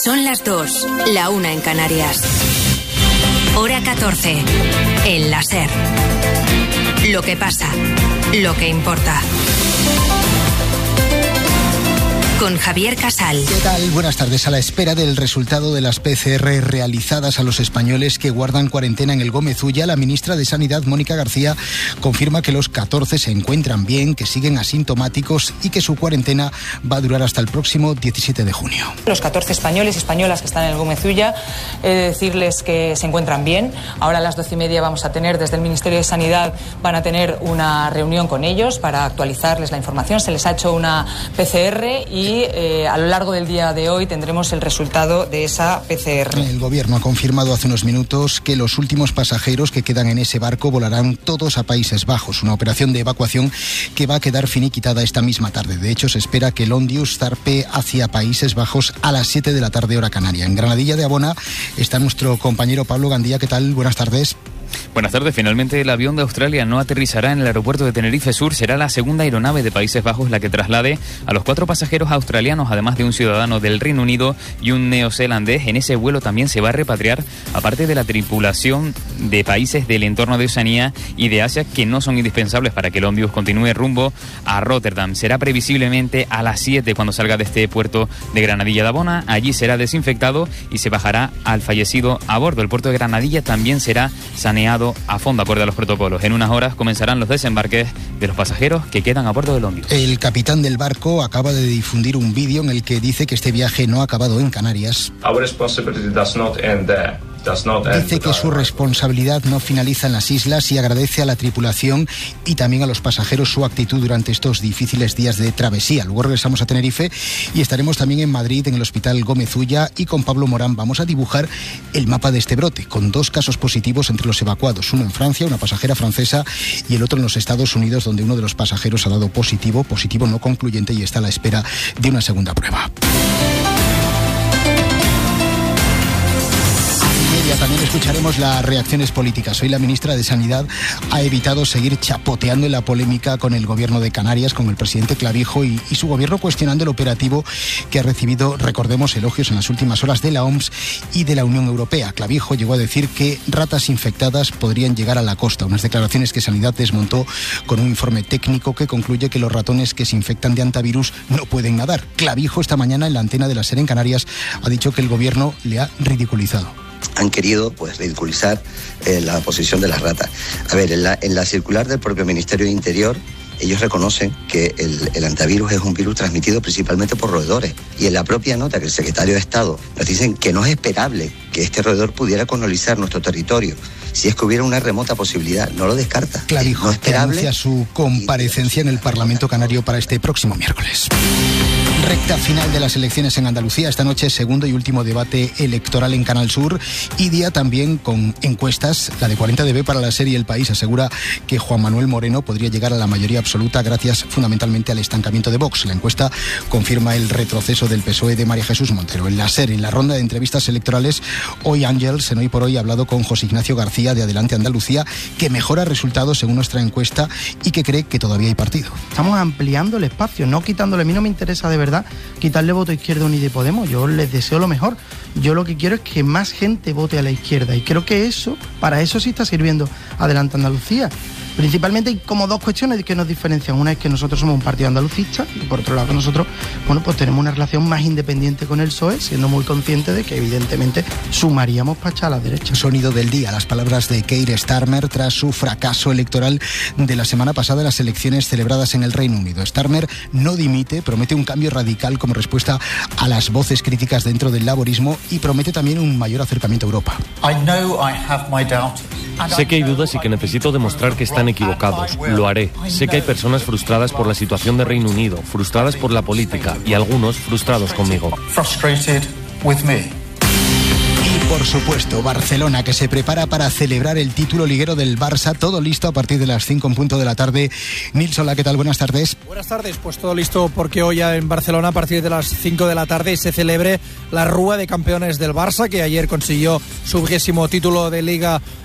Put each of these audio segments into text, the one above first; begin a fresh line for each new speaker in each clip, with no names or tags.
Son las 2, la 1 en Canarias. Hora 14, en la SER. Lo que pasa, lo que importa. Con Javier Casal.
¿Qué tal? Buenas tardes. A la espera del resultado de las PCR realizadas a los españoles que guardan cuarentena en el Gómez Ulla, la ministra de Sanidad, Mónica García, confirma que los 14 se encuentran bien, que siguen asintomáticos y que su cuarentena va a durar hasta el próximo 17 de junio.
Los 14 españoles y españolas que están en el Gómez Ulla, he de decirles que se encuentran bien. Ahora a las 12:30 vamos a tener, desde el Ministerio de Sanidad, van a tener una reunión con ellos para actualizarles la información. Se les ha hecho una PCR y a lo largo del día de hoy tendremos el resultado de esa PCR.
El gobierno ha confirmado hace unos minutos que los últimos pasajeros que quedan en ese barco volarán todos a Países Bajos, una operación de evacuación que va a quedar finiquitada esta misma tarde. De hecho, se espera que el Ondius zarpe hacia Países Bajos a las 7 de la tarde, hora canaria. En Granadilla de Abona está nuestro compañero Pablo Gandía. ¿Qué tal? Buenas tardes.
Buenas tardes. Finalmente el avión de Australia no aterrizará en el aeropuerto de Tenerife Sur. Será la segunda aeronave de Países Bajos la que traslade a los 4 pasajeros australianos, además de un ciudadano del Reino Unido y un neozelandés. En ese vuelo también se va a repatriar, aparte de la tripulación de países del entorno de Oceanía y de Asia que no son indispensables para que el Ondius continúe rumbo a Rotterdam. Será previsiblemente a las 7 cuando salga de este puerto de Granadilla de Abona. Allí será desinfectado y se bajará al fallecido a bordo. El puerto de Granadilla también será saneado a fondo acorde a los protocolos. En unas horas comenzarán los desembarques de los pasajeros que quedan a bordo del Ondius.
El capitán del barco acaba de difundir un vídeo en el que dice que este viaje no ha acabado en Canarias. Dice que su responsabilidad no finaliza en las islas y agradece a la tripulación y también a los pasajeros su actitud durante estos difíciles días de travesía. Luego regresamos a Tenerife y estaremos también en Madrid, en el Hospital Gómez Ulla, y con Pablo Morán vamos a dibujar el mapa de este brote, con 2 casos positivos entre los evacuados. Uno en Francia, una pasajera francesa, y el otro en los Estados Unidos, donde uno de los pasajeros ha dado positivo no concluyente, y está a la espera de una segunda prueba. También escucharemos las reacciones políticas. Hoy la ministra de Sanidad ha evitado seguir chapoteando en la polémica con el gobierno de Canarias, con el presidente Clavijo y su gobierno cuestionando el operativo que ha recibido, recordemos, elogios en las últimas horas de la OMS y de la Unión Europea. Clavijo llegó a decir que ratas infectadas podrían llegar a la costa. Unas declaraciones que Sanidad desmontó con un informe técnico que concluye que los ratones que se infectan de hantavirus no pueden nadar. Clavijo esta mañana en la antena de la SER en Canarias ha dicho que el gobierno le ha ridiculizado.
Han querido ridiculizar la posición de las ratas. A ver, en la circular del propio Ministerio de Interior, ellos reconocen que el hantavirus es un virus transmitido principalmente por roedores. Y en la propia nota que el secretario de Estado nos dicen que no es esperable que este roedor pudiera colonizar nuestro territorio. Si es que hubiera una remota posibilidad, no lo descarta.
Clavijo,
no esperable,
anuncia su comparecencia en el Parlamento Canario para este próximo miércoles. Recta final de las elecciones en Andalucía. Esta noche, segundo y último debate electoral en Canal Sur, y día también con encuestas. La de 40DB para la serie El País asegura que Juan Manuel Moreno podría llegar a la mayoría absoluta gracias fundamentalmente al estancamiento de Vox. La encuesta confirma el retroceso del PSOE de María Jesús Montero. En la SER, en la ronda de entrevistas electorales, hoy Ángels, en Hoy por Hoy, ha hablado con José Ignacio García de Adelante Andalucía, que mejora resultados según nuestra encuesta y que cree que todavía hay partido.
Estamos ampliando el espacio, no quitándole. A mí no me interesa de verdad quitarle voto a Izquierda Unida y Podemos. Yo les deseo lo mejor. Yo lo que quiero es que más gente vote a la izquierda, y creo que para eso sí está sirviendo Adelante Andalucía. Principalmente hay como 2 cuestiones que nos diferencian. Una es que nosotros somos un partido andalucista, y por otro lado que nosotros, tenemos una relación más independiente con el PSOE, siendo muy conscientes de que evidentemente sumaríamos para echar a la derecha.
Sonido del día, las palabras de Keir Starmer tras su fracaso electoral de la semana pasada en las elecciones celebradas en el Reino Unido. Starmer no dimite, promete un cambio radical como respuesta a las voces críticas dentro del laborismo y promete también un mayor acercamiento a Europa.
Sé que hay dudas y que necesito demostrar que están equivocados. Lo haré. Sé que hay personas frustradas por la situación de Reino Unido, frustradas por la política y algunos frustrados conmigo.
Y por supuesto, Barcelona, que se prepara para celebrar el título liguero del Barça. Todo listo a partir de las 5 en punto de la tarde. Nils, hola, ¿qué tal? Buenas tardes.
Buenas tardes, pues todo listo porque hoy en Barcelona a partir de las 5 de la tarde se celebre la Rúa de Campeones del Barça, que ayer consiguió su 20º título de Liga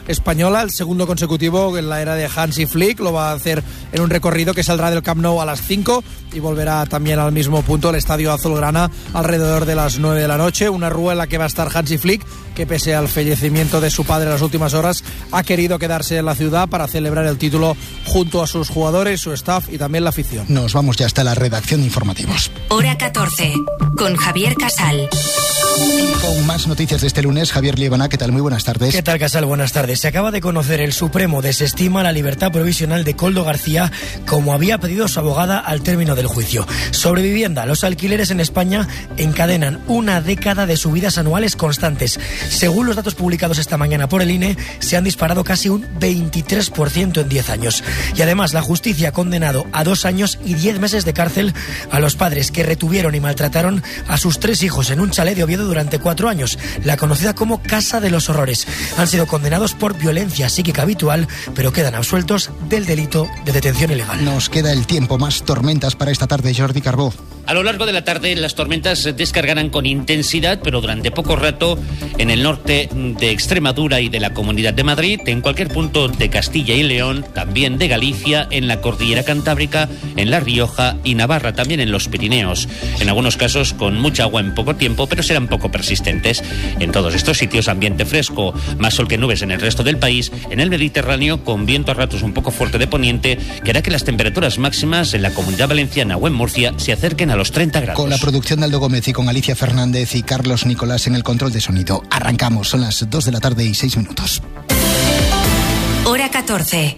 española, el segundo consecutivo en la era de Hansi Flick. Lo va a hacer en un recorrido que saldrá del Camp Nou a las 5 y volverá también al mismo punto, el Estadio Azulgrana, alrededor de las 9 de la noche. Una rúa en la que va a estar Hansi Flick, que pese al fallecimiento de su padre en las últimas horas, ha querido quedarse en la ciudad para celebrar el título junto a sus jugadores, su staff y también la afición.
Nos vamos ya hasta la redacción de informativos.
Hora 14, con Javier Casal.
Con más noticias de este lunes, Javier Liebana, ¿qué tal? Muy buenas tardes.
¿Qué tal, Casal? Buenas tardes. Se acaba de conocer, el Supremo desestima la libertad provisional de Koldo García, como había pedido su abogada al término del juicio. Sobre vivienda, los alquileres en España encadenan una década de subidas anuales constantes. Según los datos publicados esta mañana por el INE, se han disparado casi un 23% en 10 años. Y además, la justicia ha condenado a 2 años y 10 meses de cárcel a los padres que retuvieron y maltrataron a sus 3 hijos en un chalet de Oviedo durante 4 años, la conocida como Casa de los Horrores. Han sido condenados por violencia psíquica habitual, pero quedan absueltos del delito de detención ilegal.
Nos queda el tiempo, más tormentas para esta tarde, Jordi Carbó.
A lo largo de la tarde las tormentas descargarán con intensidad, pero durante poco rato en el norte de Extremadura y de la Comunidad de Madrid, en cualquier punto de Castilla y León, también de Galicia, en la Cordillera Cantábrica, en La Rioja y Navarra, también en los Pirineos. En algunos casos con mucha agua en poco tiempo, pero serán poco persistentes. En todos estos sitios ambiente fresco, más sol que nubes en el resto del país. En el Mediterráneo, con viento a ratos un poco fuerte de poniente, que hará que las temperaturas máximas en la Comunidad Valenciana o en Murcia se acerquen a los 30 grados.
Con la producción de Aldo Gómez y con Alicia Fernández y Carlos Nicolás en el control de sonido. Arrancamos, son las 2 de la tarde y 6 minutos.
Hora 14.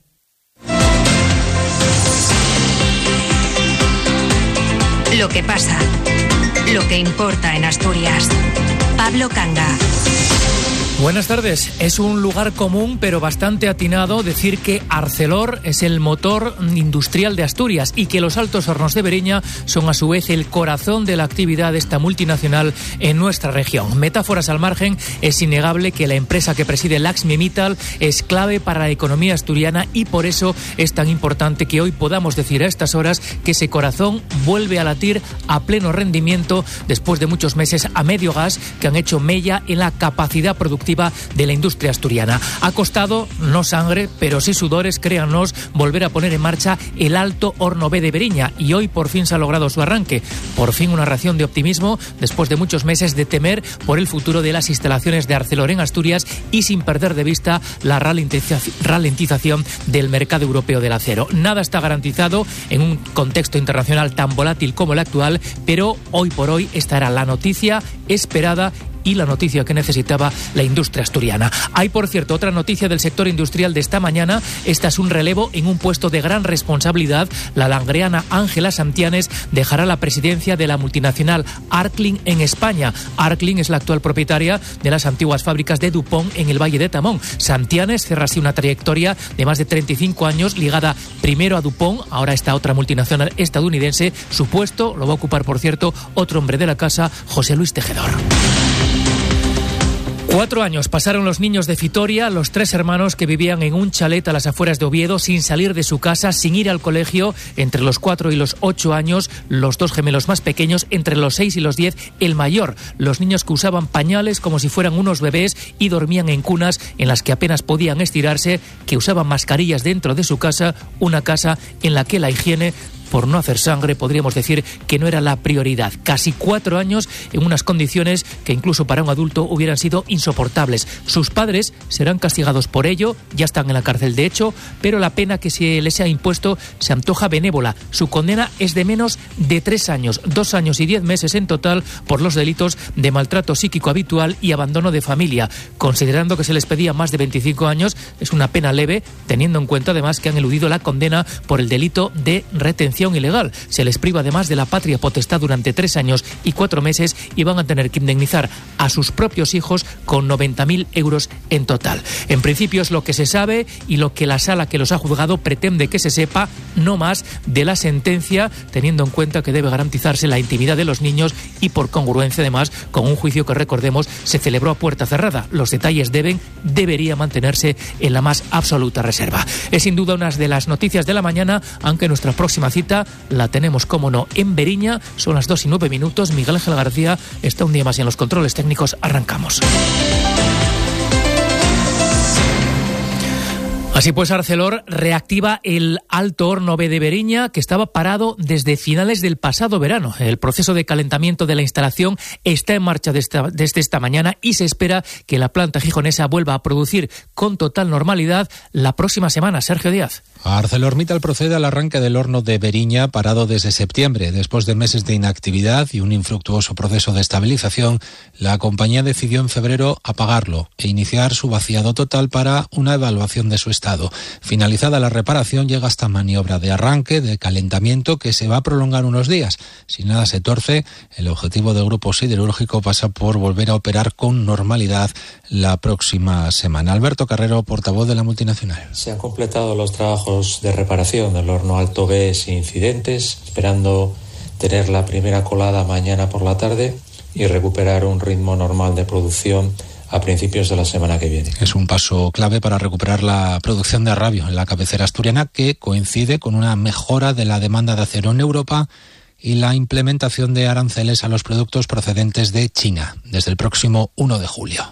Lo que pasa, lo que importa en Asturias. Pablo Canga.
Buenas tardes. Es un lugar común, pero bastante atinado, decir que Arcelor es el motor industrial de Asturias y que los Altos Hornos de Bereña son a su vez el corazón de la actividad de esta multinacional en nuestra región. Metáforas al margen, es innegable que la empresa que preside Laxmi Mittal es clave para la economía asturiana y por eso es tan importante que hoy podamos decir a estas horas que ese corazón vuelve a latir a pleno rendimiento después de muchos meses a medio gas que han hecho mella en la capacidad productiva de la industria asturiana. Ha costado, no sangre, pero sí sudores, créannos, volver a poner en marcha el Alto Horno B de Bereña y hoy por fin se ha logrado su arranque. Por fin una ración de optimismo después de muchos meses de temer por el futuro de las instalaciones de Arcelor en Asturias y sin perder de vista la ralentización del mercado europeo del acero. Nada está garantizado en un contexto internacional tan volátil como el actual, pero hoy por hoy esta era la noticia esperada y la noticia que necesitaba la industria asturiana. Hay, por cierto, otra noticia del sector industrial de esta mañana. Esta es un relevo en un puesto de gran responsabilidad. La langreana Ángela Santianes dejará la presidencia de la multinacional Arklin en España. Arklin es la actual propietaria de las antiguas fábricas de Dupont en el Valle de Tamón. Santianes cierra así una trayectoria de más de 35 años ligada primero a Dupont, ahora esta otra multinacional estadounidense. Su puesto lo va a ocupar, por cierto, otro hombre de la casa, José Luis Tejedor. 4 años pasaron los niños de Fitoria, los 3 hermanos que vivían en un chalet a las afueras de Oviedo sin salir de su casa, sin ir al colegio. Entre los 4 y los 8 años, los 2 gemelos más pequeños, entre los 6 y los 10, el mayor. Los niños que usaban pañales como si fueran unos bebés y dormían en cunas en las que apenas podían estirarse, que usaban mascarillas dentro de su casa, una casa en la que la higiene, por no hacer sangre, podríamos decir que no era la prioridad. Casi 4 años en unas condiciones que incluso para un adulto hubieran sido insoportables. Sus padres serán castigados por ello, ya están en la cárcel de hecho, pero la pena que se les ha impuesto se antoja benévola. Su condena es de menos de 3 años, 2 años y 10 meses en total por los delitos de maltrato psíquico habitual y abandono de familia. Considerando que se les pedía más de 25 años, es una pena leve, teniendo en cuenta además que han eludido la condena por el delito de retención ilegal. Se les priva además de la patria potestad durante 3 años y 4 meses y van a tener que indemnizar a sus propios hijos con 90.000 euros en total. En principio es lo que se sabe y lo que la sala que los ha juzgado pretende que se sepa, no más de la sentencia, teniendo en cuenta que debe garantizarse la intimidad de los niños y por congruencia además con un juicio que, recordemos, se celebró a puerta cerrada. Los detalles debería mantenerse en la más absoluta reserva. Es sin duda una de las noticias de la mañana, aunque nuestra próxima cita la tenemos, como no, en Beriña. Son las 2 y 9 minutos. Miguel Ángel García está un día más en los controles técnicos. Arrancamos. Así pues, Arcelor reactiva el Alto Horno B de Beriña, que estaba parado desde finales del pasado verano. El proceso de calentamiento de la instalación está en marcha desde esta mañana y se espera que la planta gijonesa vuelva a producir con total normalidad la próxima semana. Sergio Díaz.
ArcelorMittal procede al arranque del horno de Beriña, parado desde septiembre. Después de meses de inactividad y un infructuoso proceso de estabilización, la compañía decidió en febrero apagarlo e iniciar su vaciado total para una evaluación de su estado. Finalizada la reparación, llega esta maniobra de arranque, de calentamiento, que se va a prolongar unos días. Si nada se torce, el objetivo del grupo siderúrgico pasa por volver a operar con normalidad la próxima semana. Alberto Carrero, portavoz de la multinacional.
Se han completado los trabajos de reparación del horno Alto B sin incidentes, esperando tener la primera colada mañana por la tarde y recuperar un ritmo normal de producción a principios de la semana que viene.
Es un paso clave para recuperar la producción de Arrabio en la cabecera asturiana, que coincide con una mejora de la demanda de acero en Europa y la implementación de aranceles a los productos procedentes de China desde el próximo 1 de julio.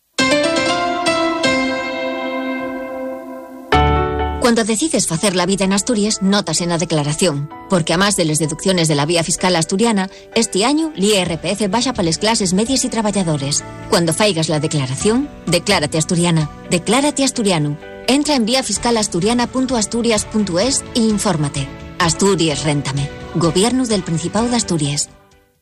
Cuando decides facer la vida en Asturias, notas en la declaración. Porque a más de las deducciones de la vía fiscal asturiana, este año l'IRPF baja para las clases medias y trabajadores. Cuando faigas la declaración, declárate asturiana. Declárate asturiano. Entra en viafiscalasturiana.asturias.es e infórmate. Asturias Réntame. Gobierno del Principado de Asturias.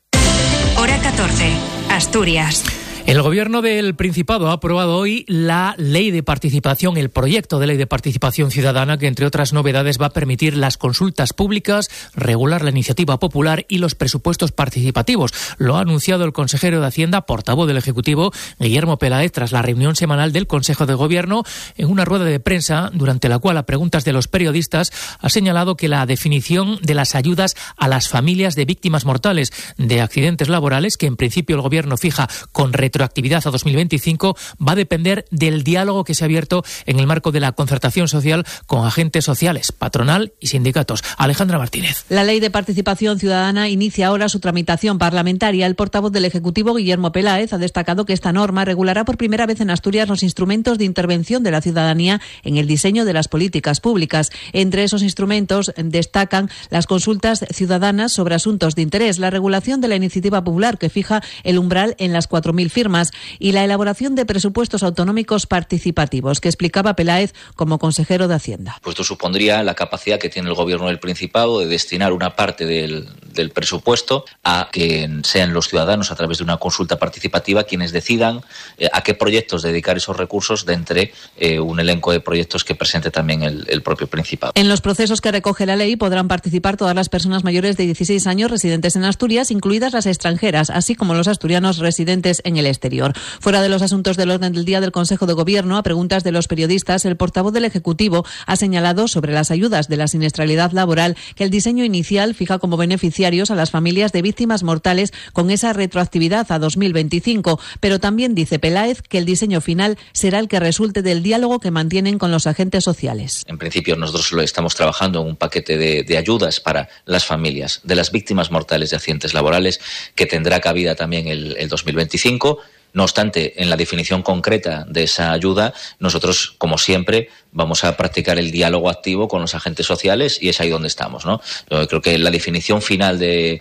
Hora 14. Asturias.
El Gobierno del Principado ha aprobado hoy la ley de participación, el proyecto de ley de participación ciudadana, que entre otras novedades va a permitir las consultas públicas, regular la iniciativa popular y los presupuestos participativos. Lo ha anunciado el consejero de Hacienda, portavoz del Ejecutivo, Guillermo Peláez, tras la reunión semanal del Consejo de Gobierno, en una rueda de prensa durante la cual, a preguntas de los periodistas, ha señalado que la definición de las ayudas a las familias de víctimas mortales de accidentes laborales, que en principio el Gobierno fija con retroactividad a 2025, va a depender del diálogo que se ha abierto en el marco de la concertación social con agentes sociales, patronal y sindicatos. Alejandra Martínez.
La ley de participación ciudadana inicia ahora su tramitación parlamentaria. El portavoz del Ejecutivo, Guillermo Peláez, ha destacado que esta norma regulará por primera vez en Asturias los instrumentos de intervención de la ciudadanía en el diseño de las políticas públicas. Entre esos instrumentos destacan las consultas ciudadanas sobre asuntos de interés, la regulación de la iniciativa popular, que fija el umbral en las 4.000 firmas, y la elaboración de presupuestos autonómicos participativos, que explicaba Peláez como consejero de Hacienda.
Pues esto supondría la capacidad que tiene el Gobierno del Principado de destinar una parte del presupuesto a que sean los ciudadanos, a través de una consulta participativa, quienes decidan a qué proyectos dedicar esos recursos de entre un elenco de proyectos que presente también el propio Principado.
En los procesos que recoge la ley podrán participar todas las personas mayores de 16 años residentes en Asturias, incluidas las extranjeras, así como los asturianos residentes en el exterior. Fuera de los asuntos del orden del día del Consejo de Gobierno, a preguntas de los periodistas, el portavoz del Ejecutivo ha señalado sobre las ayudas de la siniestralidad laboral que el diseño inicial fija como beneficiarios a las familias de víctimas mortales con esa retroactividad a 2025, pero también dice Peláez que el diseño final será el que resulte del diálogo que mantienen con los agentes sociales.
En principio nosotros estamos trabajando en un paquete de ayudas para las familias de las víctimas mortales de accidentes laborales, que tendrá cabida también el 2025. No obstante, en la definición concreta de esa ayuda, nosotros, como siempre, vamos a practicar el diálogo activo con los agentes sociales, y es ahí donde estamos, ¿no? Yo creo que la definición final de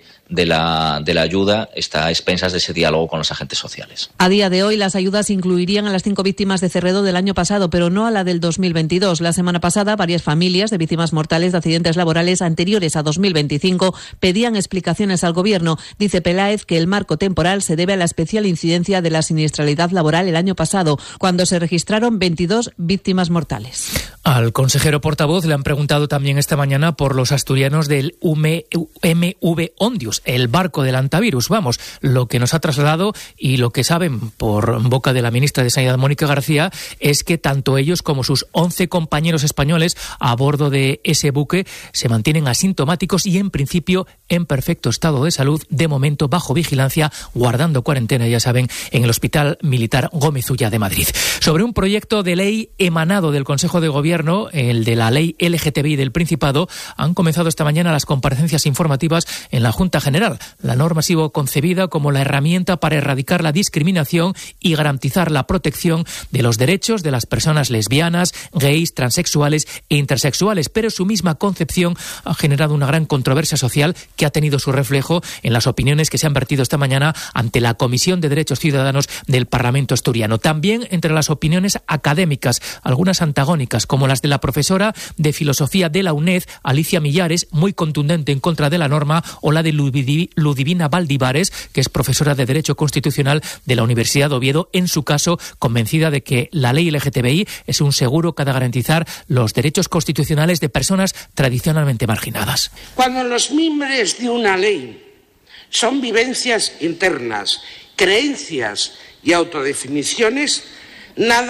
la ayuda está a expensas de ese diálogo con los agentes sociales.
A día de hoy, las ayudas incluirían a las 5 víctimas de Cerredo del año pasado, pero no a la del 2022. La semana pasada, varias familias de víctimas mortales de accidentes laborales anteriores a 2025 pedían explicaciones al Gobierno. Dice Peláez que el marco temporal se debe a la especial incidencia de la siniestralidad laboral el año pasado, cuando se registraron 22 víctimas mortales.
Al consejero portavoz le han preguntado también esta mañana por los asturianos del MV Ondius, el barco del antivirus. Vamos, lo que nos ha trasladado y lo que saben por boca de la ministra de Sanidad, Mónica García, es que tanto ellos como sus 11 compañeros españoles a bordo de ese buque se mantienen asintomáticos y en principio en perfecto estado de salud, de momento bajo vigilancia, guardando cuarentena, ya saben, en el Hospital Militar Gómez Ulla de Madrid. Sobre un proyecto de ley emanado del Consejo de Gobierno, el de la ley LGTBI del Principado, han comenzado esta mañana las comparecencias informativas en la Junta general. La norma ha sido concebida como la herramienta para erradicar la discriminación y garantizar la protección de los derechos de las personas lesbianas, gays, transexuales e intersexuales, pero su misma concepción ha generado una gran controversia social que ha tenido su reflejo en las opiniones que se han vertido esta mañana ante la Comisión de Derechos Ciudadanos del Parlamento asturiano. También entre las opiniones académicas, algunas antagónicas, como las de la profesora de Filosofía de la UNED, Alicia Millares, muy contundente en contra de la norma, o la de Ludivina Valdivares, que es profesora de Derecho Constitucional de la Universidad de Oviedo, en su caso convencida de que la ley LGTBI es un seguro que ha de garantizar los derechos constitucionales de personas tradicionalmente marginadas.
Cuando los mimbres de una ley son vivencias internas, creencias y autodefiniciones, nada